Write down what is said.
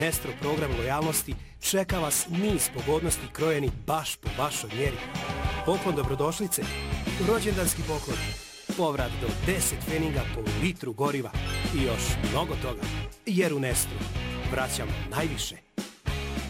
Nestro program lojalnosti čeka vas niz pogodnosti krojeni baš po vašoj mjeri. Poklon dobrodošlice, rođendanski poklon, povrat do 10 pfeninga po litru goriva i još mnogo toga. Jer u Nestru vraćamo najviše.